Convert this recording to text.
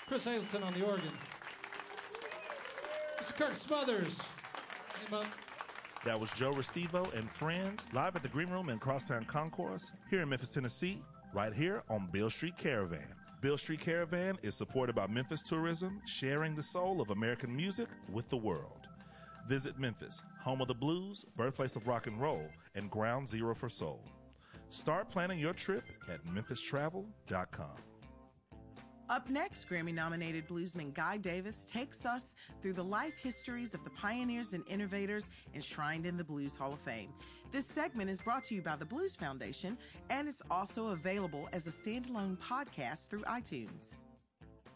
Chris Hazleton on the organ. Mr. Kirk Smothers. Came up. That was Joe Restivo and friends live at the Green Room in Crosstown Concourse here in Memphis, Tennessee, right here on Beale Street Caravan. Beale Street Caravan is supported by Memphis Tourism, sharing the soul of American music with the world. Visit Memphis, home of the blues, birthplace of rock and roll, and ground zero for soul. Start planning your trip at memphistravel.com. Up next, Grammy-nominated bluesman Guy Davis takes us through the life histories of the pioneers and innovators enshrined in the Blues Hall of Fame. This segment is brought to you by the Blues Foundation, and it's also available as a standalone podcast through iTunes.